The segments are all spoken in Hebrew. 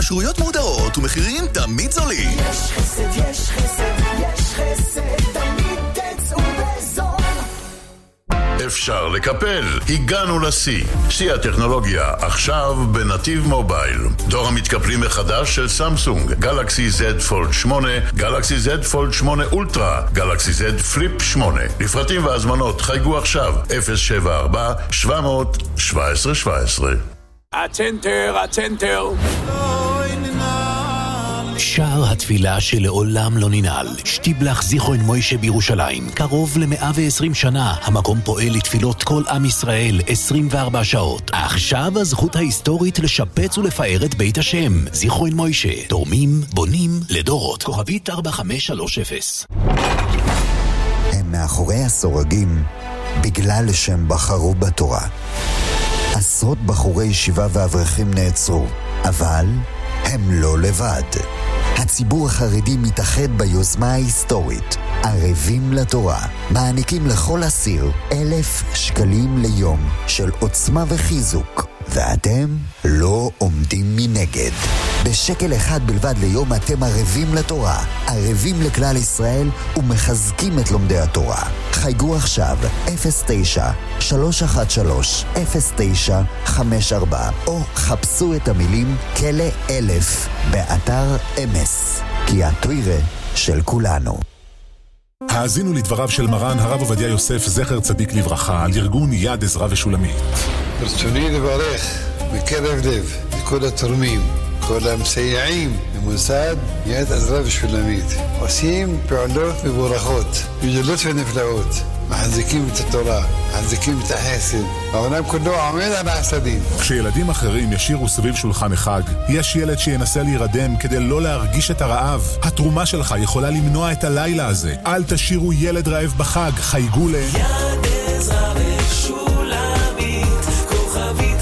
התקשרויות מודעות ומחירים תמיד זולים. יש חסד, יש חסד, יש חסד, תמיד תצאו בזול. אפשר לקפל, הגענו לשיא. שיא הטכנולוגיה, עכשיו בנתיב מובייל. דור המתקפלים מחדש של סמסונג, גלקסי Z פולד 8, גלקסי Z פולד 8 אולטרה, גלקסי Z פליפ 8. לפרטים והזמנות חייגו עכשיו, 074-700-1717. הצנטר. שער התפילה שלעולם לא ננעל, שטיבלח זיכרון מוישה בירושלים. קרוב ל-120 שנה, המקום פועל לתפילות כל עם ישראל 24 שעות. עכשיו הזכות ההיסטורית לשפץ ולפאר את בית השם. זיכרון מוישה, תורמים, בונים, לדורות. כוכבית 4530. הם מאחורי הסורגים בגלל שהם בחרו בתורה. עשרות בחורי ישיבה ואברכים נעצרו, אבל הם לא לבד. הציבור החרדי מתאחד ביוזמה ההיסטורית ערבים לתורה. מעניקים לכל אסיר 1,000 שקלים ליום של עוצמה וחיזוק, ואתם לא עומדים מנגד. בשקל אחד בלבד ליום אתם ערבים לתורה, ערבים לכלל ישראל ומחזקים את לומדי התורה. חייגו עכשיו 09-313-0954 או חפשו את המילים כלא 1000 באתר אמס, כי התוירה של כולנו. האזינו לדבריו של מרן הרב עובדיה יוסף זכר צדיק לברכה על ארגון יד עזרא ושולמית. ברצוני לברך מקרב לב לכל התורמים, כל המסייעים למוסד יד עזרא ושולמית. עושים פעולות מבורכות, גדולות ונפלאות. מחזיקים את התורה, מחזיקים את החסד. העולם כולו עומד על החסדים. כשילדים אחרים ישירו סביב שולחן החג, יש ילד שינסה להירדם כדי לא להרגיש את הרעב. התרומה שלך יכולה למנוע את הלילה הזה. אל תשאירו ילד רעב בחג. חייגו ל... יד עזרא ושולמית, כוכבית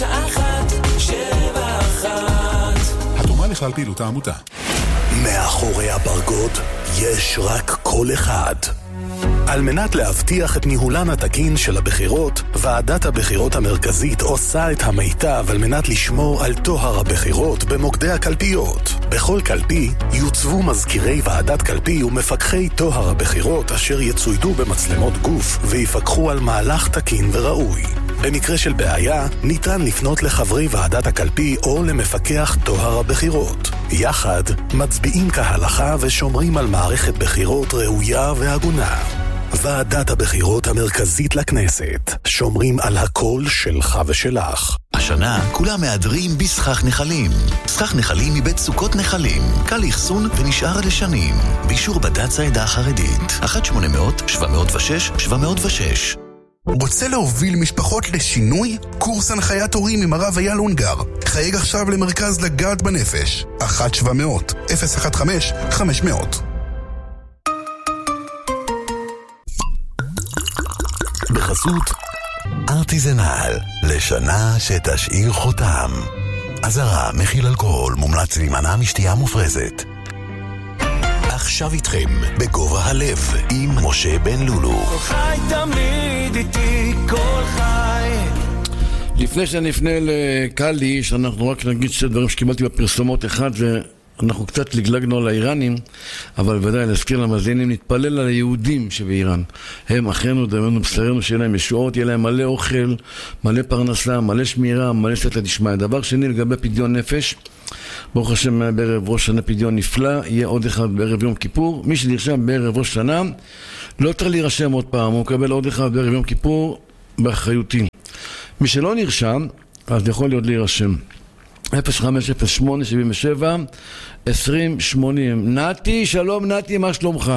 9171. התרומה לכלל פעילות העמותה. מאחורי הפרגוד יש רק קול אחד. על מנת להבטיח את ניהולן התקין של הבחירות, ועדת הבחירות המרכזית עושה את המיטב על מנת לשמור על טוהר הבחירות במוקדי הקלפיות. בכל קלפי יוצבו מזכירי ועדת קלפי ומפקחי טוהר הבחירות אשר יצוידו במצלמות גוף ויפקחו על מהלך תקין וראוי. במקרה של בעיה, ניתן לפנות לחברי ועדת הקלפי או למפקח טוהר הבחירות. יחד, מצביעים כהלכה ושומרים על מערכת בחירות ראויה והגונה. ועדת הבחירות המרכזית לכנסת. שומרים על הקול שלך ושלך. השנה כולם מהדרים בסכך נחלים. סכך נחלים מבית סוכות נחלים. קל לחסון ונשאר לשנים. באישור בד"ץ העדה החרדית. 1-800-706-706. רוצה להוביל משפחות לשינוי? קורס הנחיית הורים עם הרב אייל אונגר. חייג עכשיו למרכז לגעת בנפש. 1-700-015-500. בחסות ארטיזנל, לשנה שתשאיר חותם. אזהרה, מכיל אלכוהול, מומלץ להימנע משתייה מופרזת. עכשיו איתכם בגובה הלב עם משה בן לולו. כל חי תמיד איתי, כל חי. לפני שנפנה לקלי, שאנחנו רק נגיד שתי דברים שקיבלתי בפרסומות. אחד, אנחנו קצת לגלגנו על האיראנים, אבל ודאי להזכיר למאזינים, נתפלל על היהודים שבאיראן. הם אחינו, דמנו, בשרנו, שיהיה להם ישועות, יהיה להם מלא אוכל, מלא פרנסה, מלא שמירה, מלא סתת דשמיא. דבר שני, לגבי פדיון נפש, ברוך השם בערב ראש שנה פדיון נפלא, יהיה עוד אחד בערב יום כיפור. מי שנרשם בערב ראש שנה, לא צריך להירשם עוד פעם, הוא מקבל עוד אחד בערב יום כיפור באחריותי. מי שלא נרשם, אז יכול להיות להירשם. 0508-77-2080. נתי, שלום נתי, מה שלומך?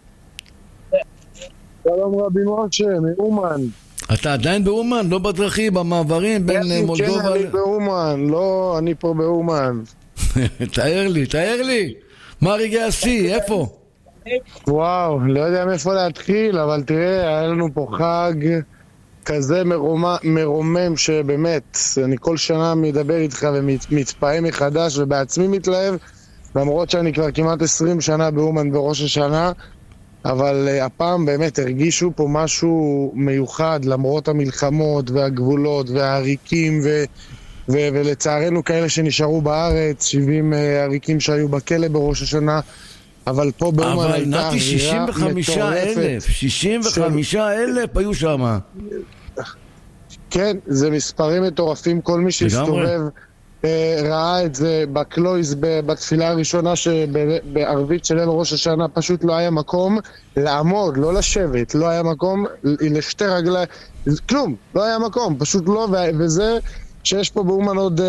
שלום רבי משה, מאומן. אתה עדיין באומן? לא בדרכים, במעברים בין מולדובה? כן, אני באומן, לא, אני פה באומן. תאר לי, מה רגעי השיא, איפה? וואו, לא יודע מאיפה להתחיל, אבל תראה, היה לנו פה חג כזה מרומם שבאמת, אני כל שנה מדבר איתך ומתפעם מחדש ובעצמי מתלהב, למרות שאני כבר כמעט 20 שנה באומן בראש השנה, אבל הפעם באמת הרגישו פה משהו מיוחד למרות המלחמות והגבולות והעריקים ולצערנו כאלה שנשארו בארץ, 70 עריקים שהיו בכלא בראש השנה, אבל פה באומן הייתה נתי, 65,000 היו שם. כן, זה מספרים מטורפים, כל מי שהסתובב ראה את זה בקלויז בתפילה הראשונה שבערבית של אל ראש השנה, פשוט לא היה מקום לעמוד, לא לשבת, לא היה מקום לשתי רגליים, כלום, לא היה מקום, פשוט לא, וזה שיש פה באומן עוד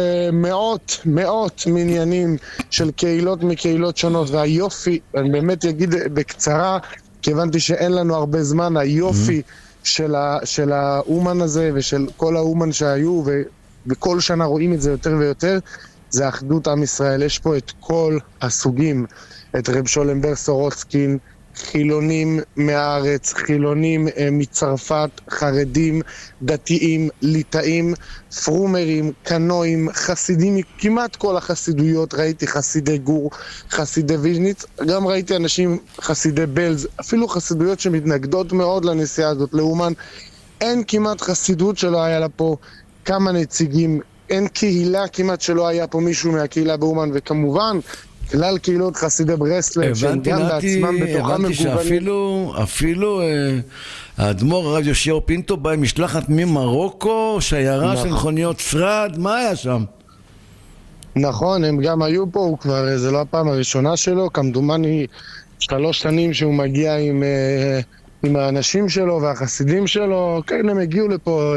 מאות מניינים של קהילות מקהילות שונות, והיופי, אני באמת אגיד בקצרה, כי הבנתי שאין לנו הרבה זמן, היופי של האומן הזה ושל כל האומן שהיו, וכל שנה רואים את זה יותר ויותר, זה אחדות עם ישראל. יש פה את כל הסוגים, את רב שולם בר סורוצקין, חילונים מהארץ, חילונים מצרפת, חרדים, דתיים, ליטאים, פרומרים, קנואים, חסידים, כמעט כל החסידויות, ראיתי חסידי גור, חסידי ויז'ניץ, גם ראיתי אנשים חסידי בלז, אפילו חסידויות שמתנגדות מאוד לנסיעה הזאת לאומן. אין כמעט חסידות שלא היה לה פה כמה נציגים, אין קהילה כמעט שלא היה פה מישהו מהקהילה באומן, וכמובן כלל קהילות חסידי ברסלב שהם גם בעצמם בתוכם מגוונים. אפילו האדמו"ר הרב יאשיהו פינטו בא עם משלחת ממרוקו, שיירה של מכוניות שרד, מה היה שם? נכון, הם גם היו פה, זה לא הפעם הראשונה שלו, כמדומני 3 שנים שהוא מגיע עם האנשים שלו והחסידים שלו, כן, הם הגיעו לפה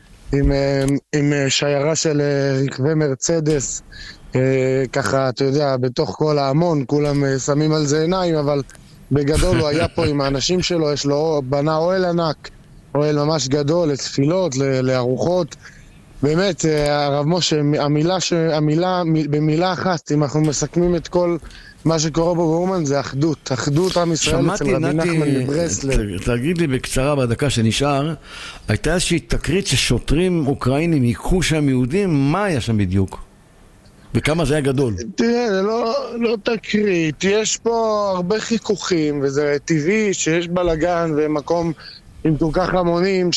עם שיירה של רכבי מרצדס, ככה, אתה יודע, בתוך כל ההמון, כולם שמים על זה עיניים, אבל בגדול הוא היה פה עם האנשים שלו, יש לו בנה אוהל ענק, אוהל ממש גדול, לתפילות, לארוחות. באמת, הרב משה, המילה, במילה אחת, אם אנחנו מסכמים את כל מה שקורה בו באומן, זה אחדות. אחדות עם ישראל אצל רבי נחמן מברסלב. תגיד לי בקצרה, בדקה שנשאר, הייתה איזושהי תקרית ששוטרים אוקראינים יקחו שם יהודים, מה היה שם בדיוק? וכמה זה היה גדול? תראה, זה לא תקרית, יש פה הרבה חיכוכים, וזה טבעי שיש בלגן ומקום עם כל כך המונים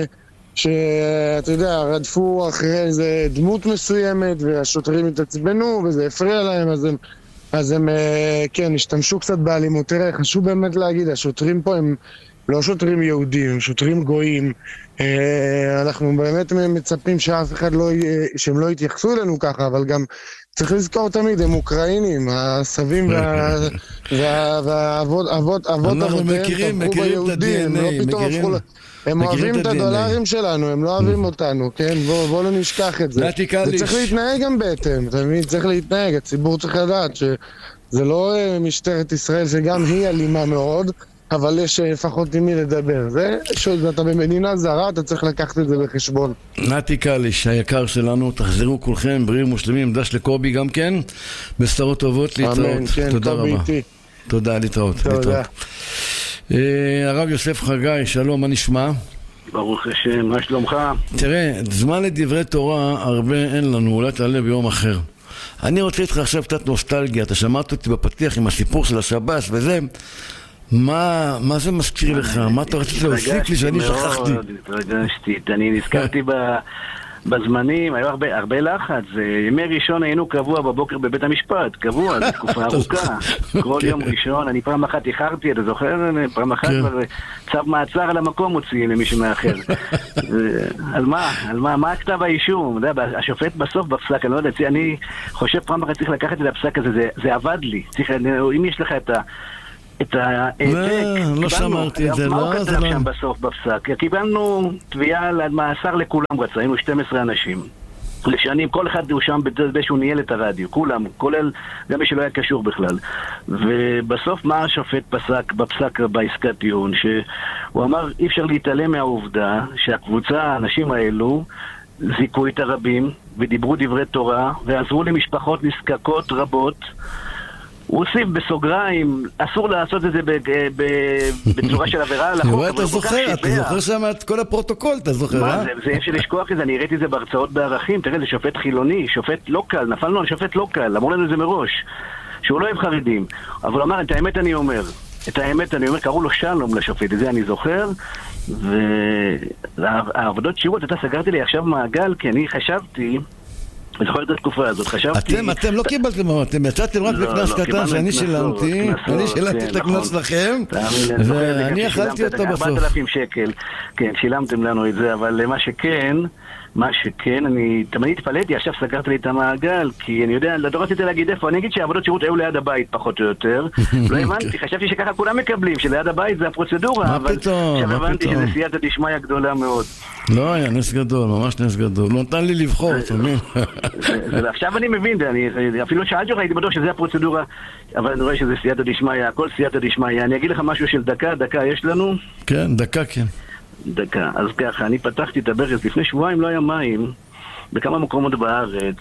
שאתה יודע, רדפו אחרי איזה דמות מסוימת והשוטרים התעצבנו וזה הפריע להם, אז הם כן, השתמשו קצת באלימות. תראה, חשוב באמת להגיד, השוטרים פה הם לא שוטרים יהודים, הם שוטרים גויים. אנחנו באמת מצפים שאף אחד שהם לא יתייחסו אלינו ככה, אבל גם צריך לזכור תמיד, הם אוקראינים, הסבים והאבות אבותיהם תמכו ביהודים, לא פתאום הפכו הם אוהבים את הדולרים שלנו, הם לא אוהבים אותנו, כן? בואו לא נשכח את זה. וצריך להתנהג גם בהתאם, תמיד צריך להתנהג, הציבור צריך לדעת שזה לא משטרת ישראל שגם היא אלימה מאוד, אבל יש לפחות עם מי לדבר. זה שאתה במדינה זרה, אתה צריך לקחת את זה בחשבון. נתי קליש, היקר שלנו, תחזרו כולכם, בריאים מושלמים, דש לקובי גם כן, בשורות טובות, להתראות. אמן, כן, תודה קובי רבה. איתי. תודה, להתראות. תודה. הרב יוסף חגי, שלום, מה נשמע? ברוך השם, מה שלומך? תראה, זמן לדברי תורה הרבה אין לנו, אולי תעלה ביום אחר. אני רוצה איתך עכשיו קצת נוסטלגיה, אתה שמעת אותי בפתיח עם הסיפור של השב"ס וזה, מה זה מזכיר לך? מה אתה רצית להוסיף לי שאני שכחתי? התרגשתי, אני נזכרתי בזמנים, היו הרבה לחץ. ימי ראשון היינו קבוע בבוקר בבית המשפט, קבוע, זו תקופה ארוכה. כל יום ראשון, אני פעם אחת איחרתי, אתה זוכר? פעם אחת צו מעצר על המקום מוציאים למישהו מאחר. על מה הכתב האישום? השופט בסוף בפסק, אני לא יודע, אני חושב פעם אחת צריך לקחת את הפסק הזה, זה עבד לי. אם יש לך את לא שמרתי את זה, מה הוא כתב שם בסוף בפסק? קיבלנו תביעה על מאסר לכולם, היינו 12 אנשים לשנים, כל אחד הוא שם שהוא ניהל את הרדיו, כולם, כולל גם מי שלא היה קשור בכלל. ובסוף מה השופט פסק בפסק בעסקת טיעון? שהוא אמר אי אפשר להתעלם מהעובדה שהקבוצה, האנשים האלו זיקו את הרבים ודיברו דברי תורה ועזרו למשפחות נזקקות רבות. הוא הוסיף בסוגריים, אסור לעשות את זה בצורה של עבירה על החוק. אתה זוכר שם את כל הפרוטוקול, אתה זוכר, מה זה אי אפשר לשכוח את זה, אני ראיתי את זה בהרצאות בערכים, תראה, זה שופט חילוני, שופט לא קל, נפלנו על שופט לא קל, אמרו לנו את זה מראש, שהוא לא אוהב חרדים, אבל הוא אמר, את האמת אני אומר, קראו לו שלום לשופט, את זה אני זוכר, והעבודות שירות, אתה סגרתי לי עכשיו מעגל, כי אני חשבתי, אני זוכר את התקופה הזאת, חשבתי... אתם לא קיבלתם, אתם יצאתם רק לקנס קטן שאני שילמתי, אני שילמתי את הקנס לכם, ואני אכלתי אותו בסוף. 4,000 שקל, כן, שילמתם לנו את זה, אבל מה שכן, אני תמיד התפלאתי, עכשיו סגרת לי את המעגל, כי אני יודע, לא רציתי להגיד איפה, אני אגיד שהעבודות שירות היו ליד הבית פחות או יותר, לא הבנתי, חשבתי שככה כולם מקבלים, שליד הבית זה הפרוצדורה, אבל עכשיו הבנתי שזה סייעתא דשמיא גדולה מאוד. לא היה נס גדול, ממש נס גדול, לא נתן לי לבחור, אתה מבין? עכשיו אני מבין, אפילו שאלתי לך, הייתי בטוח שזה הפרוצדורה, אבל אני רואה שזה סייעתא דשמיא, הכל סייעתא דשמיא. אני אגיד לך משהו של דקה יש לנו? כן, דקה כן. דקה, אז ככה, אני פתחתי את הברז, לפני שבועיים לא היה מים, בכמה מקומות בארץ,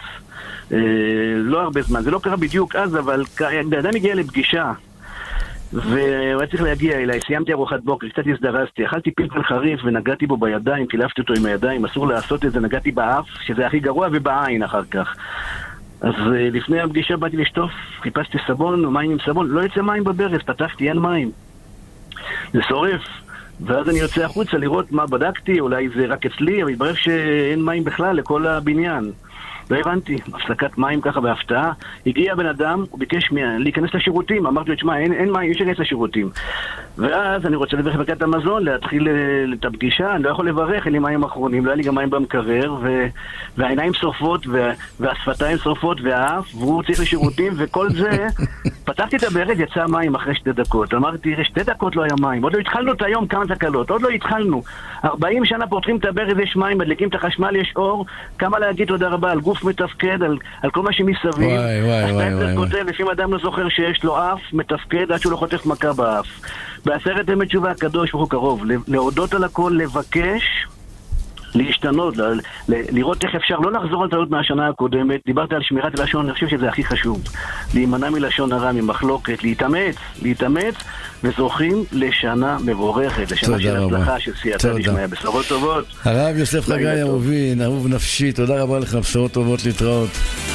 לא הרבה זמן, זה לא קרה בדיוק אז, אבל אדם הגיע לפגישה, והוא היה צריך להגיע אליי, סיימתי ארוחת בוקר, קצת הזדרזתי, אכלתי פלפל חריף ונגעתי בו בידיים, קילפתי אותו עם הידיים, אסור לעשות את זה, נגעתי באף, שזה הכי גרוע, ובעין אחר כך. אז לפני הפגישה באתי לשטוף, חיפשתי סבון, מים עם סבון, לא יצא מים בברז, פתחתי, אין מים. זה שורף. ואז אני יוצא החוצה לראות מה בדקתי, אולי זה רק אצלי, אבל התברר שאין מים בכלל לכל הבניין. לא הבנתי, הפסקת מים ככה בהפתעה. הגיע בן אדם, הוא ביקש להיכנס לשירותים, אמרתי לו, תשמע, אין מים, יש להיכנס לשירותים. ואז אני רוצה לברך ברכת המזון, להתחיל את הפגישה, אני לא יכול לברך, אין לי מים אחרונים, לא היה לי גם מים במקרר, והעיניים שורפות, והשפתיים שורפות, והאף, והוא צריך לשירותים, וכל זה, פתחתי את הברז, יצא מים אחרי 2 דקות. אמרתי, 2 דקות לא היה מים, עוד לא התחלנו את היום כמה תקלות, עוד לא התחלנו. 40 שנה פותחים את הברז, יש מים, מדליקים את החשמל, יש אור, כמה להגיד תודה רבה על גוף מתפקד, על כל מה שמסביב. הסטייפלר כותב, לפעמים אדם לא זוכר שיש לו אף מתפקד עד שהוא לא חוטף מכה באף. בעשרת ימי תשובה הקדוש ברוך הוא קרוב, להודות על הכל, לבקש, להשתנות, לראות איך אפשר, לא לחזור על טעות מהשנה הקודמת. דיברת על שמירת לשון, אני חושב שזה הכי חשוב. להימנע מלשון הרע, ממחלוקת, להתאמץ, וזוכים לשנה מבורכת, לשנה של הצלחה, של סייעתא דשמיא, בשורות טובות. הרב יוסף חגי אהובי, אהוב נפשי, תודה רבה לך, בשורות טובות, להתראות.